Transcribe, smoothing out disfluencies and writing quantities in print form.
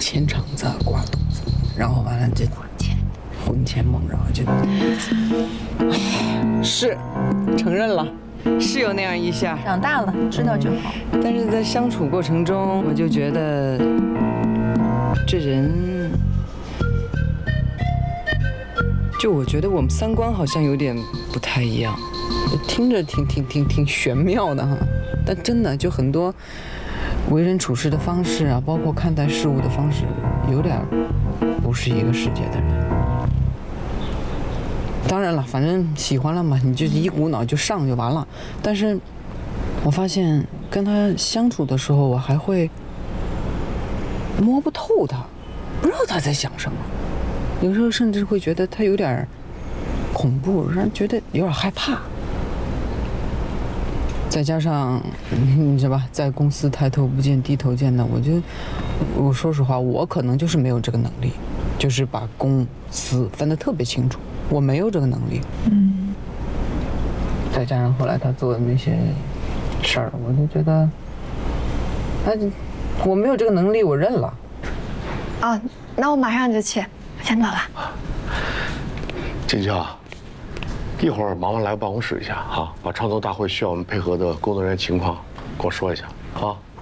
牵肠子挂肚子，然后完了就魂牵梦绕，就，是，承认了，是有那样一下。 长大了，知道就好。 但是在相处过程中，我就觉得这人，就我觉得我们三观好像有点不太一样，听着挺玄妙的哈，但真的就很多为人处事的方式啊，包括看待事物的方式，有点不是一个世界的人。当然了，反正喜欢了嘛，你就一股脑就上就完了。但是我发现跟他相处的时候，我还会摸不透他，不知道他在想什么。有时候甚至会觉得他有点恐怖，让人觉得有点害怕。再加上你知道吧，在公司抬头不见低头见的，我说实话，我可能就是没有这个能力，就是把公私分得特别清楚。我没有这个能力，再加上后来他做的那些事儿，我就觉得，我没有这个能力，我认了。 哦，那我马上就去，我先走了。 静静，一会儿麻烦来办公室一下哈，把创作大会需要我们配合的工作人员情况跟我说一下啊。